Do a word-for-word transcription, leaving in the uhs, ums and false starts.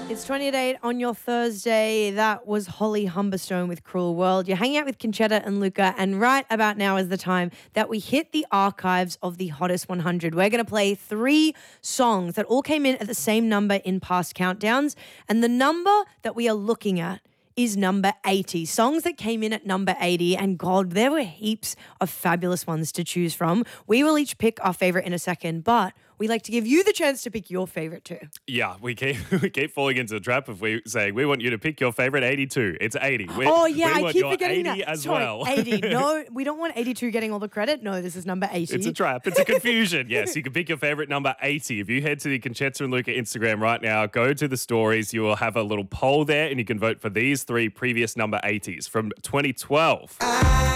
It's twenty to eight on your Thursday. That was Holly Humberstone with Cruel World. You're hanging out with Conchetta and Luca, and right about now is the time that we hit the archives of the Hottest one hundred. We're going to play three songs that all came in at the same number in past countdowns, and the number that we are looking at is number eighty. Songs that came in at number eighty, and God, there were heaps of fabulous ones to choose from. We will each pick our favourite in a second, but we like to give you the chance to pick your favourite too. Yeah, we keep we keep falling into the trap of we saying we want you to pick your favourite eighty-two. It's eighty. We, oh yeah, we I want keep your forgetting eighty that. as Sorry, well. eighty. No, we don't want eighty-two getting all the credit. No, this is number eighty. It's a trap. It's a confusion. Yes, you can pick your favourite number eighty. If you head to the Conchetta and Luca Instagram right now, go to the stories. You will have a little poll there, and you can vote for these three previous number eighties from twenty twelve.